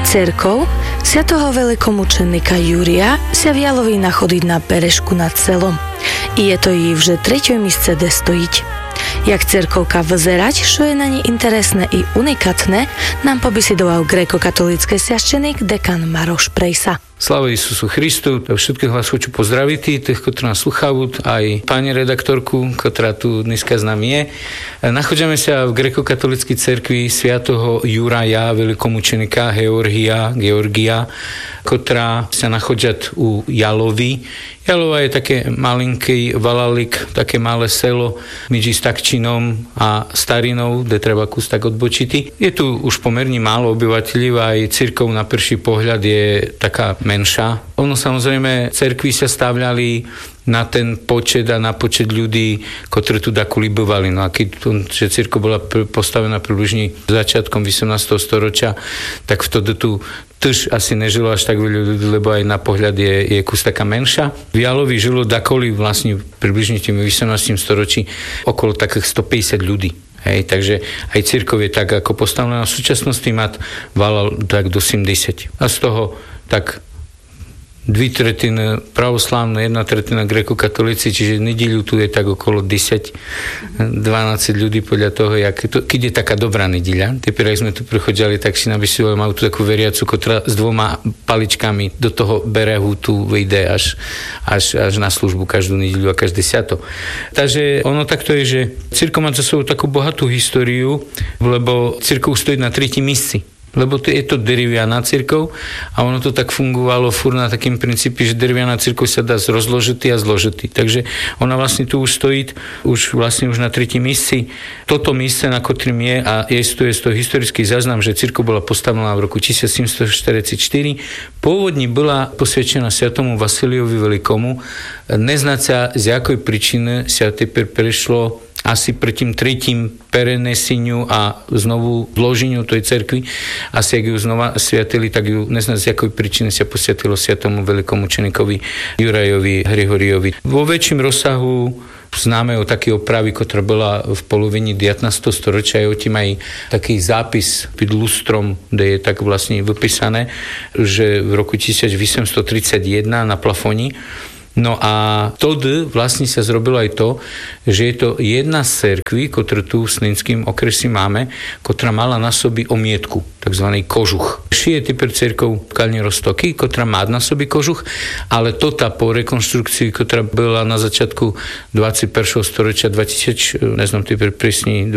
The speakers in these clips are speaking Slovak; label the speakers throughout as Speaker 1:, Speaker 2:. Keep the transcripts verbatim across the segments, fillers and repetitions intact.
Speaker 1: Cerkov svätého veľkomučenika Júria sa v Jalovi nachodiť na Perešku nad selom. I je to i vže treťoj misce de stojiť. Jak cerkovka vzerať, čo je na ní interesné i unikatné, nám pobesidoval gréko-katolícky sviaščeník dekan Maroš Prejsa.
Speaker 2: Sláva Isusu Christu, všetkých vás chcú pozdraviť, tých, ktorí nás sluchajú, aj pani redaktorku, ktorá tu dneska s nami je. Nachádzame sa v gréko-katolíckej cerkvi svätého Juraja, veľkomučenika Georgia, Georgia, ktorá sa nachádza u Jalovi. Jalova je také malinký valalik, také malé selo medzi Stakčinom a Starinou, kde treba kus tak odbočitý. Je tu už pomerne málo obyvateľov, aj cirkev na prvý pohľad je taká menšia. Ono samozrejme, cerkvy sa stavľali na ten počet a na počet ľudí, ktorí tu dakuli bývali. No a keď že cirkev bola postavená približne začiatkom osemnásteho storočia, tak vtedy tu tiež asi nežilo až tak veľa ľudí, lebo aj na pohľad je, je kus taká menšia. V Jalovi žilo dakoli vlastne približne tým osemnástom storočí okolo takých stopäťdesiat ľudí. Hej, takže aj cirkev je tak ako postavená. V súčasnosti má valal tak do sedemdesiat. A z toho tak dvi tretiny pravoslávne, jedna tretina gréko-katolíci, čiže nedeľu tu je tak okolo desať dvanásť ľudí podľa toho, jak to, keď je taká dobrá nedeľa. Teper, ak sme tu prichodili, tak si nabysili, majú tu takú veriacu, ktorá s dvoma paličkami do toho berehu tu vyjde až, až, až na službu každú nedeľu a každé siato. Takže ono takto je, že cirkev má za sebou takú bohatú históriu, lebo cirkev stojí na tretí misci. Lebo to je to derivianá cirkev a ono to tak fungovalo furt na takým princípi, že derivianá cirkev sa dá zrozložitý a zložitý. Takže ona vlastne tu už stojí, už vlastne už na tretí misci. Toto misce, na ktorým je, a je to, je to historický záznam, že cirkev bola postavená v roku tisícsedemstoštyridsaťštyri. Pôvodne bola posvedčená svätému Vasiliovi Veľkomu. Neznať sa, z jakoj príčiny sa teper prešlo asi pri tým tretím pereneseniu a znovu vloženiu tej cerkvi. Asi ak ju znova sviatili, tak ju neznám z jakoj príčiny sa posviatilo svätému veľkomučenikovi Jurajovi Grigoriovi. Vo väčším rozsahu známe o také opravy, ktorá bola v polovine devätnásteho storočia. Je o tým aj taký zápis pod lustrom, kde je tak vlastne vypísané, že v roku tisícosemstotridsaťjeden na plafóni. No a tedy vlastne sa zrobilo aj to, že je to jedna z cerkví, ktorú tu v Snínskym okresi máme, ktorá mala na sobi omietku, takzvaný kožuch. Šije typer cerkov Kalní Roztoky, ktorá má na sobi kožuch, ale tota po rekonštrukcii, ktorá bola na začiatku dvadsiateho prvého storočia dvetisíc, neznám typer presne,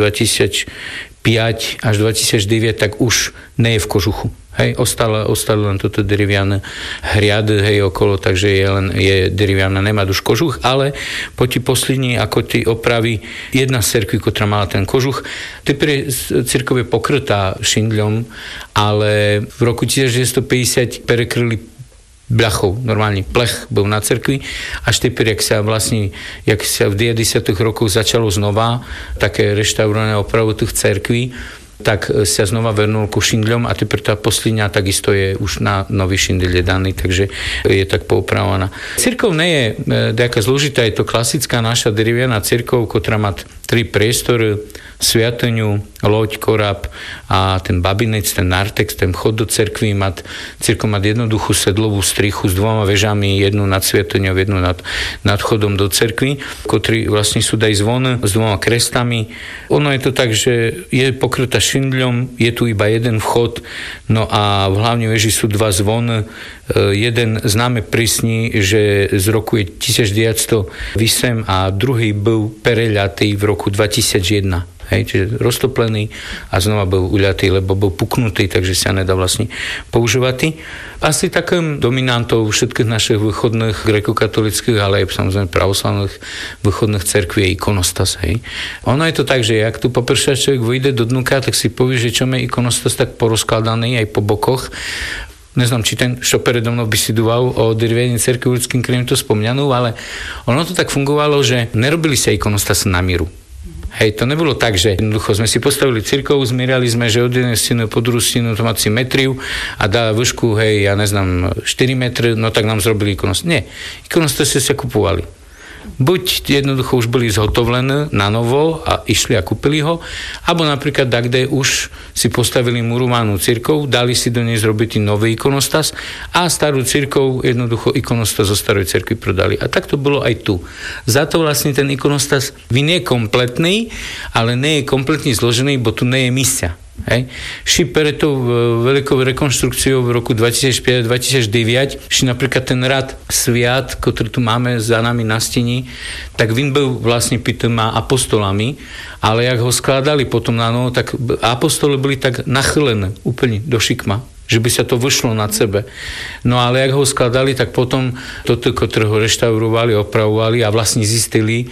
Speaker 2: dvetisícpäť až dvetisícdeväť, tak už nie je v kožuchu. Hej, ostala, ostali len toto deriviané hriady, hej, okolo, takže je len je derivianá, nemá už kožuch, ale po tí poslední, ako tí opravy, jedna z cerkví, ktorá mala ten kožuch, teper cirkev je pokrytá šindľom, ale v roku devätnásťstopäťdesiat perekryli bľachou, normálne plech bol na cerkvi, až teper, jak sa vlastne, jak sa v deväťdesiatych rokoch začalo znova také reštaurované opravu tých cerkví, tak sa znova vernul ku šindľom a teper tá posledná takisto je už na nový šindel je daný, takže je tak poupravovaná. Cirkev nie je nejaká zložitá, je to klasická naša derivianá cirkev, ktorá má tri priestory, sviateňu, loď, korab a ten babinec, ten nartex, ten vchod do cerkvy. Cirkev má jednoduchú sedlovú strichu s dvoma vežami, jednu nad sviateňou, jednu nad, nad vchodom do cerkvy, ktorí vlastne sú daj zvony s dvoma krestami. Ono je to tak, že je pokrytá šindľom, je tu iba jeden vchod, no a v hlavnej veži sú dva zvony. Jeden známe prísni, že z roku je devätnásťstoosem a druhý byl pereľatý v roku dvetisícjeden. Hej, čiže roztoplený a znova bol uľatý, lebo bol puknutý, takže sa nedá vlastne používať. Asi takým dominantou všetkých našich východných gréko-katolických, ale aj samozrejme pravoslavných východných cerkví je ikonostas. Hej. Ono je to tak, že ak tu poprvý človek vyjde do dnuka, tak si povie, že čo je ikonostas tak porozkladaný aj po bokoch. Neznám, či ten, čo predo mnou besidoval o derivianej cerkvi v Ľudským Krajom to spomňanú, ale ono to tak fungovalo, že nerobili sa ikonostasy na míru. Hej, to nebolo tak, že jednoducho sme si postavili cirkev, zmierali sme, že od jednej steny po druhú stenu to má symetriu a dá výšku, hej, ja neznám, štyri metre, no tak nám zrobili ikonostas. Nie, ikonostasy sa kupovali. Buď jednoducho už boli zhotovlené na novo a išli a kúpili ho, alebo napríklad kde už si postavili murovanú cirkev, dali si do nej zrobiť nový ikonostas a starú cirkev jednoducho ikonostas zo starej cirkvi prodali. A tak to bolo aj tu. Za to vlastne ten ikonostas nie je kompletný, ale nie je kompletne zložený, bo tu nie je misia. Hej. Ši pred tou veľkou rekonštrukciou v roku dvetisícpäť dvetisícdeväť, ši napríklad ten rad sviat, ktorý tu máme za nami na steni, tak vin byl vlastne pitýma apostolami, ale jak ho skladali potom na novo, tak apostoli boli tak nachylené úplne do šikma, že by sa to vyšlo nad sebe. No ale jak ho skladali, tak potom toto, ktoré ho reštaurovali, opravovali a vlastne zistili,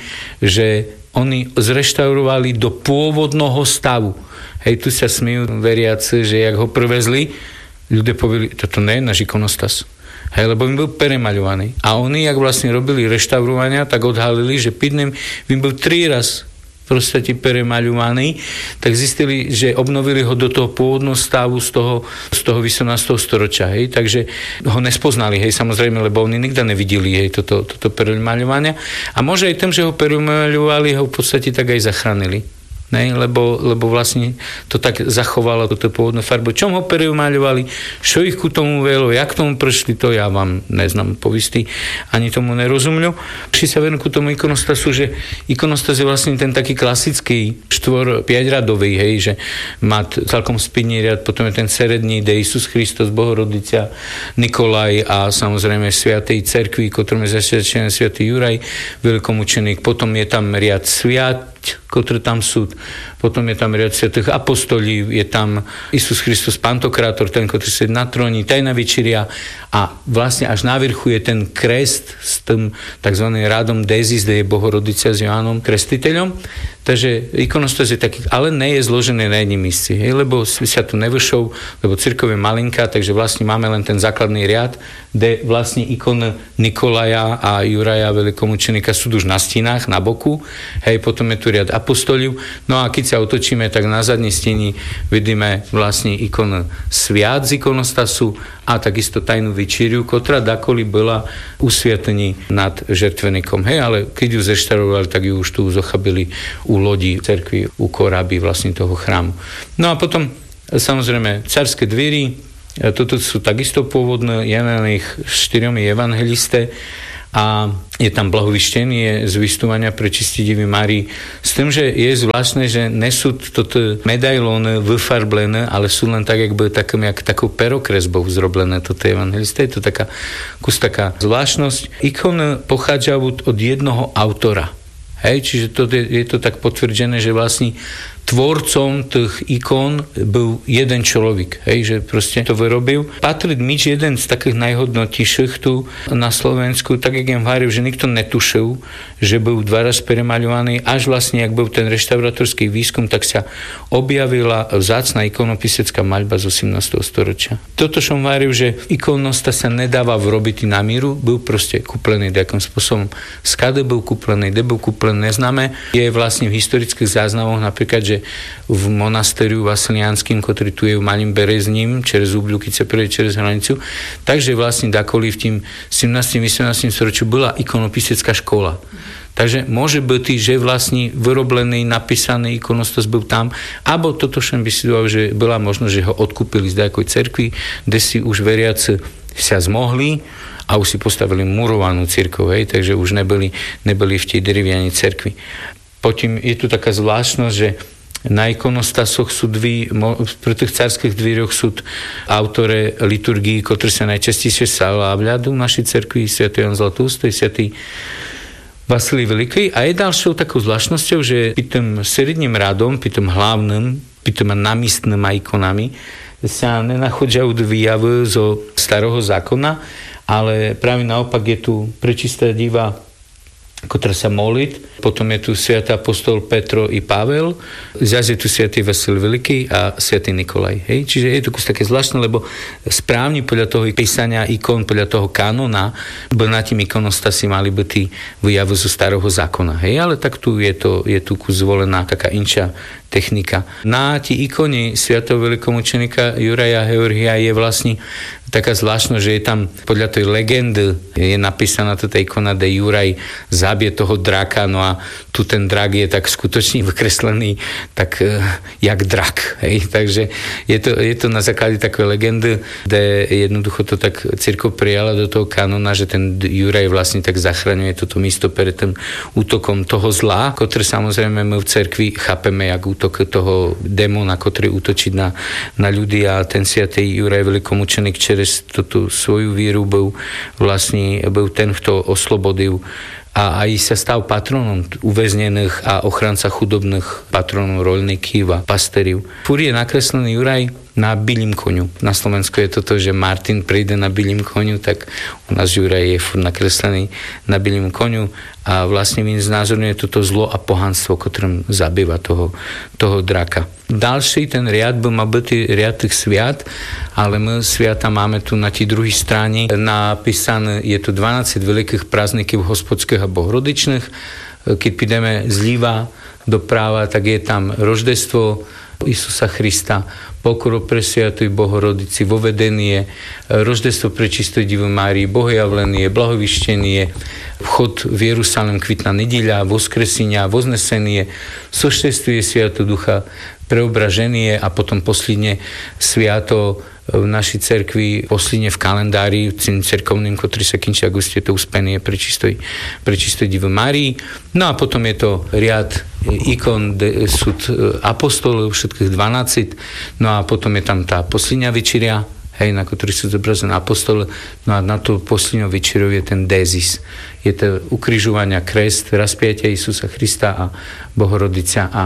Speaker 2: že oni zreštaurovali do pôvodného stavu. Hej, tu sa smejú veriaci, že jak ho privezli, ľudia povedali, toto nie je náš ikonostas. Hej, lebo im byl peremaľovaný. A oni, jak vlastne robili reštaurovania, tak odhalili, že pidným im byl tri raz proste peremaľovaný, tak zistili, že obnovili ho do toho pôvodného stavu z toho, z toho osemnásteho storočia. Hej, takže ho nespoznali, hej, samozrejme, lebo oni nikdy nevideli, hej, toto, toto peremaľovania. A môže aj tým, že ho peremaľovali, ho v podstate tak aj zachránili. Ne, lebo, lebo vlastne to tak zachovalo túto pôvodnú farbu. Čom ho peremaľovali, čo ich ku tomu velo, jak k tomu prešli, to ja vám neznám povistý, ani tomu nerozumľu. Ši sa venujú ku tomu ikonostasu, že ikonostas je vlastne ten taký klasický štvor päťradový, hej, že má celkom spidný riad, potom je ten seredný, kde Isus Kristus, Bohorodica, Nikolaj a samozrejme sviatej cerkvi, ktorom je zasviatený svätý Juraj, veľkomučeník, potom je tam riad sviat, ktoré tam sú. Potom je tam riad svätých apostolí, je tam Isus Kristus Pantokrátor, ten, ktorý sedí na tróni, tajná večeria a vlastne až na vrchu je ten krest s tým tzv. Rádom Dezis, kde je Bohorodica s Joánom Krstiteľom. Takže ikonostas je taký, ale nie je zložený na jednom místci, hej, lebo sa tu nevyšou, lebo cirkev je malinká, takže vlastne máme len ten základný riad, kde vlastne ikony Nikolaja a Juraja veľkomučeníka sú už na stínach, na boku, hej, potom je tu riad apostoliu, no a keď sa otočíme, tak na zadnej steni vidíme vlastne ikonu sviat z ikonostasu a takisto tajnú večeriu, ktorá dakoli bola usviatení nad žertvenikom. Hej, ale keď ju zeštaurovali, tak ju už tu zochabili u lodi cerkvi, u koráby vlastne toho chrámu. No a potom samozrejme carské dviery, toto sú takisto pôvodné, je na nich štyriomi evangelisté a je tam blahovyštenie z vystovania prečistej Divy Márii. S tým, že je zvláštne, že nesú toto medailóny vyfarblené, ale sú len tak, jak by takým, jak takou perokresbou zroblené toto evangelisté. Je to taká, kus taká zvláštnosť. Ikony pochádzajú od jednoho autora. Hej, čiže to je, je to tak potvrdené, že vlastne tvorcom tých ikon byl jeden človek, hej, že proste to vyrobil. Patrik Mič, jeden z takých najhodnotejších tu na Slovensku, tak jak jem hovoril, že nikto netušil, že byl dva raz peremaľovaný, až vlastne, jak byl ten reštaurátorský výskum, tak sa objavila vzácna ikonopisecká maľba z osemnásteho storočia. Toto som hovoril, že ikonostas sa nedáva vrobiť na míru, byl proste kúplený nejakým spôsobom. Skade byl kúplený, kde byl kúplený, neznáme. Je vlastne v historických záznamoch napríklad, že v monastériu vasiliánskym, ktorý tu je v Malým Berezním, čez Úbľukice, čez hranicu. Takže vlastne dakoli v tým sedemnástom osemnástom storočiu bola ikonopisecká škola. Takže môže byť, že vlastne vyrobený, napísaný ikonostas byl tam, alebo toto všem by si dal, že bola možnosť, že ho odkúpili z nejakej cerkvi, kde si už veriaci sa zmohli a už si postavili murovanú cirkev, hej, takže už neboli, neboli v tej derivianej cerkvi. Potom je tu taká zvláštnosť, že na ikonostasoch sú dví, pri tých carských dvíroch sú autore liturgií, ktoré sa najčastejšie slávľajú v našej cerkvi, svätý Jan Zlatoustý, svätý Vasilij Veľký. A je ďalšou takou zvláštnosťou, že pri tým sredným radom, pri tým hlavným, pri tým namístnými ikonami sa nenachodžajú výjavy zo starého zákona, ale práve naopak je tu prečistá diva, ktorá sa moliť. Potom je tu svätý apostol Petro i Pavel, zase je tu svätý Vasilij Veľký a svätý Nikolaj. Hej? Čiže je to kus také zvláštne, lebo správne podľa toho písania ikon, podľa toho kanona, bo na tým ikonostasi mali by tí výjavy zo starého zákona. Hej? Ale tak tu je, to, je tu kus zvolená taká inčia technika. Na tí ikony svätého veľkomučenika Juraja Georgia je vlastne taká zvláštnosť, že je tam podľa tej legendy je napísaná tá ikona, kde Juraj zabije toho draka, no a tu ten drak je tak skutočne vykreslený tak uh, jak drak. Hej? Takže je to, je to na základe takej legendy, kde jednoducho to tak cirkev prijala do toho kanona, že ten Juraj vlastne tak zachraňuje toto miesto pred tým útokom toho zla, ktoré samozrejme my v cerkvi chápeme jak útok toho démona, ktorý útočí na, na ľudí, a ten svätý Juraj veľkomučenik cez túto svoju víru bol vlastne bol ten, kto oslobodil a aj sa stal patronom uväznených a ochranca chudobných, patronom roľníkov a pasteriv. Fúr je nakreslený Juraj na bilým koniu. Na Slovensku je toto, že Martin príde na bilým koniu, tak u nás Juraj je fúr nakreslený na bilým koniu a vlastne mi znázorňuje toto zlo a pohanstvo, ktorým zabýva toho, toho draka. Ďalší ten riad by mal byť riad tých sviat, ale my sviata máme tu na tej druhej strane napísané, je tu dvanásť veľkých prázdnikov hospodských a bohorodičných. Keď pôjdeme zlíva doprava, tak je tam roždestvo Isusa Krista, pokoro pre Sviatej Bohorodici, vovedenie, roždestvo pre Čistej Divy Márii, bohojavlenie, blahovyštenie, vchod v Jeruzalém, kvitná nedeľa, voskresenia, voznesenie, soštevstvie Sviatého Ducha, preobraženie a potom posledne sviato v našej cerkvi, posledne v kalendári tým cerkovným, ktorý sa končí auguste, to uspenie pre čistoj, pre čistoj Divy Márii. No a potom je to riad ikon, sú apostolov, všetkých dvanásť, no a potom je tam tá posledná večeria, hej, na ktorý sú zobrazené apostole, no a na to poslednou večerou je ten dézis. Je to ukrižovania, krest, rozpiatia Isusa Krista a Bohorodica a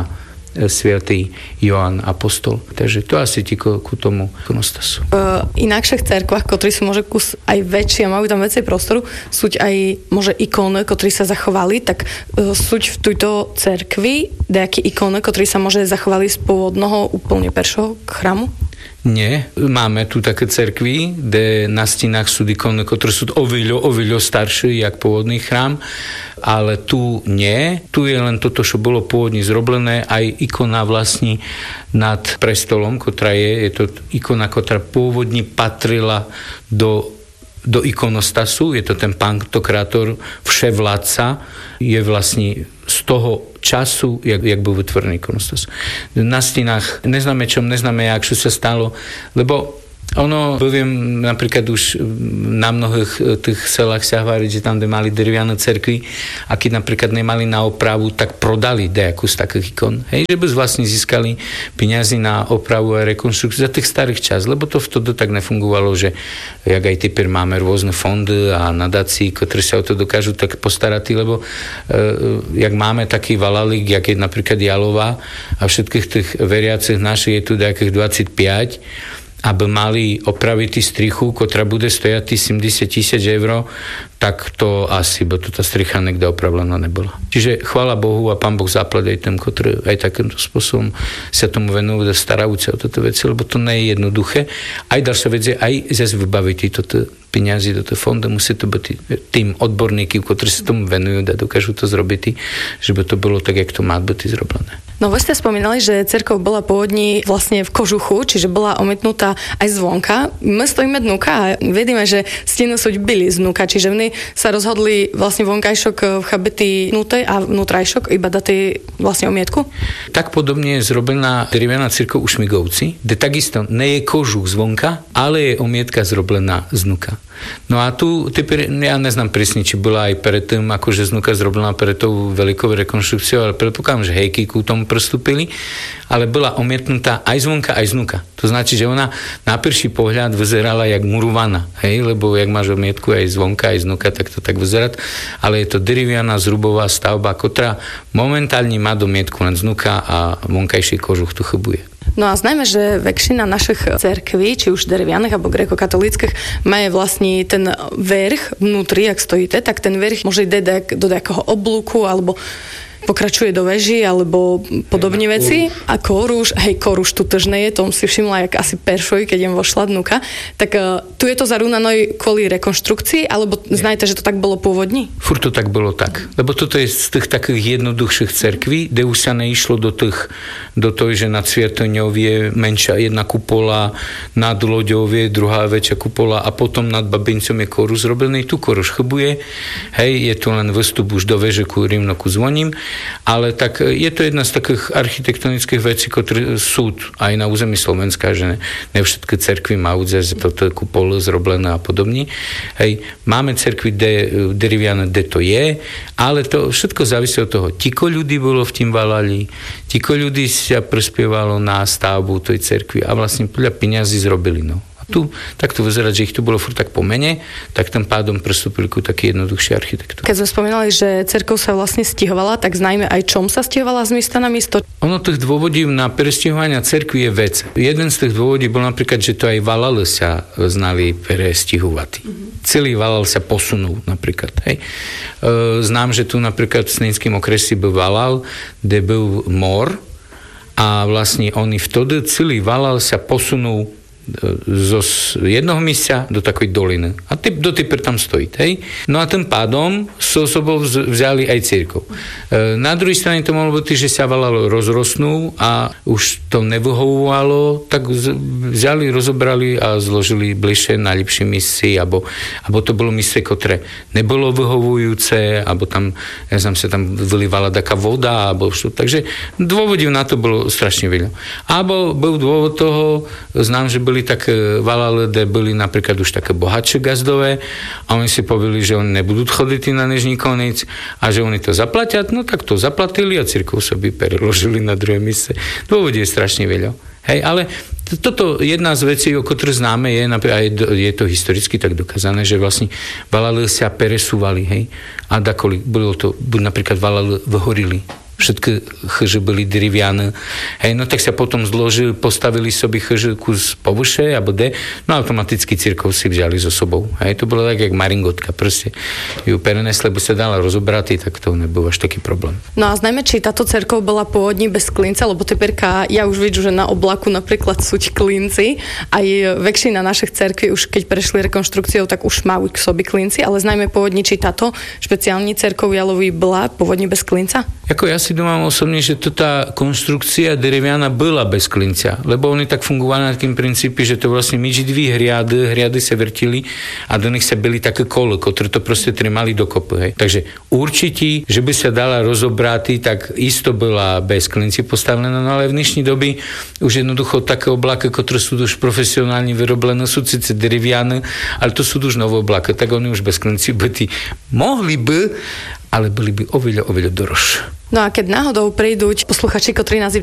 Speaker 2: svätý Joán Apostol. Takže to asi ti ku, ku tomu ikonostasu.
Speaker 3: V inakších cerkvách, ktorí sú môže kus aj väčšie a majú tam väčšie prostoru, sú aj môže ikóny, ktorí sa zachovali, tak sú v tejto cerkvi nejaké ikóny, ktorí sa môže zachovali z pôvodného úplne peršieho chrámu?
Speaker 2: Nie, máme tu také cerkvy, kde na stínach sú ikony, ktoré sú oveľa, oveľa staršie, jak pôvodný chrám, ale tu nie. Tu je len toto, čo bolo pôvodne zroblené, aj ikona vlastne nad prestolom, ktorá je, je to ikona, ktorá pôvodne patrila do do ikonostasu, je to ten pantokrátor vševládca, je vlastne z toho času, jak, jak bol vytvorený ikonostas. Na stínach neznáme čom, neznáme jak, čo sa stalo, lebo ono, poviem, napríklad už na mnohých tých selách sa hovorí, že tam, kde mali dreviane cerkvy a keď napríklad nemali na opravu, tak prodali nejakú z takých ikon. Hej, že by vlastne získali peniazy na opravu a rekonštrukciu za tých starých čas, lebo to vtedy tak nefungovalo, že jak aj typer máme rôzne fondy a nadácie, ktoré sa o to dokážu tak postarať, lebo e, jak máme taký valalík, jak je napríklad Jalová a všetkých tých veriacich našich je tu nejakých dvadsaťpäť, aby mali opraviť strichu, ktorá bude stojať sedemdesiat tisíc eur, tak to asi, bo tu tá stricha niekde opravlená nebola. Čiže chvála Bohu a Pán Boh zaplať aj tým, ktorí aj takýmto spôsobom sa tomu venujú, starajú sa o toto veci, lebo to nie je jednoduché. Aj ďalšia vec je, aj zase vybaviť toto peniazy do toho fondu, musí to byť tým odborníky, ktorí sa tomu venujú a dokážu to zrobiť, že by to bolo tak, jak to má byť zroblené.
Speaker 3: No vy ste spomínali, že cerkev bola pôvodne vlastne v kožuchu, čiže bola ometnutá aj zvonka. My stojíme dnuka a vedíme, že steny sú byli znúka, čiže oni sa rozhodli vlastne vonkajšok v chabety nutej a vnútrajšok iba dať vlastne omietku? Tak
Speaker 2: podobne je zrobená drevená cirkev u Šmigovci, kde takisto nie je kožuch zvonka, ale je omietka zrobená znuka. No a tu, typer, ja neznám presne, či bola aj predtým, akože znuka zrobená pred tou veľkou rekonštrukciou, ale predpokladám, že hejky ku tomu pristúpili, ale bola omietnutá aj zvonka, aj znuka. To značí, že ona na prvý pohľad vyzerala jak murovaná, hej, lebo jak máš omietku aj zvonka, aj znuka, tak to tak vyzerať, ale je to deriviana zrubová stavba, ktorá momentálne má domietku len znuka a vonkajší kožuch tu chybuje.
Speaker 3: No a znajme, že väčšina našich cerkví, či už derivianych alebo grékokatolíckych, má vlastne ten verch vnútri, ak stojíte, tak ten verch môže ísť do nejakého oblúku alebo pokračuje do veži alebo podobne veci a koruš, hej, koruš tu tiež nie je, tom si všimla jak asi peršoj, keď jem vošla dnuka, tak uh, tu je to zarúnané kvôli rekonštrukcii, alebo znajte, že to tak bolo pôvodne?
Speaker 2: Furt to tak bolo tak, lebo toto je z tých takých jednoduchších cerkví, kde už sa neišlo do tých do toho, že nad Sviatoňou je menšia jedna kupola, nad loďou je druhá väčšia kupola a potom nad Babincom je koru zrobený, tu koru šchbuje, hej, je tu len vstup už do veže ku Rimnoku zvoním, ale tak je to jedna z takých architektonických vecí, ktoré sú aj na území Slovenska, že ne, ne všetky cerkvy majú zase toto kupol zrobené a podobne. Hej, máme cerkvy, kde deriviane, kde to je, ale to všetko závisí od toho. Tiko ľudí bolo v tým valali, tiko ľudí sa prispievalo na stavbu tej cerkvy a vlastne podľa peňazí zrobili. No. A tu takto vyzerať, že ich tu bolo furt tak po mene, tak tým pádom pristúpili ku taký jednoduchšej architektúre.
Speaker 3: Keď sme spomínali, že cerkev sa vlastne stihovala, tak znajme aj čom sa stihovala z miesta na miesto?
Speaker 2: Ono tých dôvodí na presťahovania cerkvy je vec. Jeden z tých dôvodí bol napríklad, že to aj valale sa znali presťahovať. Mm-hmm. Celý valal sa posunul napríklad. Hej. E, znám, že tu napríklad v Snejském okresi byl valal, kde byl mor a vlastne oni vtedy celý valal sa posunul zo jednoho místa do takej doliny. A ty, do typer tam stojí. Hej? No a tým pádom so sobou vzali aj cirkev. E, na druhej strane to mohlo byť, že sa valalo rozrostnú a už to nevyhovovalo, tak vzali, rozobrali a zložili bližšie na lepšie místy, alebo, alebo to bolo místo, ktoré nebolo vyhovujúce, alebo tam, ja znam sa tam vylivala taká voda, alebo čo. Takže dôvodів na to bolo strašne veľa. Alebo bol dôvod toho, znám, že boli tak valale, kde boli napríklad už také bohatšie gazdové a oni si povedali, že oni nebudú chodiť na nežný koniec a že oni to zaplatia, no tak to zaplatili a cirkev sobie preložili na druhé místo. Dôvod je strašne veľa. Hej, ale toto jedna z vecí, o ktorých známe, je, a je to historicky tak dokázané, že vlastne valale sa peresúvali, hej, a dakoli, bolo to, napríklad valale vyhorili. Všetky chyže byli deriviane. Hej, no tak sa potom zložili, postavili sobie chyže kus povyše, alebo de, no automaticky cirkev si vzali so sobou. Hej, to bolo tak, jak maringotka, proste ju prenesli, lebo sa dala rozobrať, tak to nebol až taký problém.
Speaker 3: No a znajme, či táto cerkev bola pôvodne bez klinca, lebo teperka, ja už vidím, že na oblaku napríklad sú klinci, aj väčšina našich cerkví už keď prešli rekonštrukciou, tak už majú k sobi klinci, ale znajme pôvodne, či táto špeciálne cerkev Jalovi bola pôvodne bez klinca?
Speaker 2: Ako ja si domám osobne, že to tá konstrukcia dereviana byla bez klinca, lebo oni tak fungovali na takým princípi, že to vlastne myči dví hriady, hriady sa vrtili a do nich sa byli také kolo, ktoré to proste trimali dokopy. Hej. Takže určite, že by sa dala rozobrať, tak isto byla bez klinci postavená, no ale v dnešní doby už jednoducho také oblaky, ktoré sú už profesionálne vyroblené, sú síce dereviane, ale to sú už nové oblaky, tak oni už bez klinci by mohli by, ale byli by oveľa, oveľa dorožšie.
Speaker 3: No a keď náhodou prídu posluchači, ktorí nás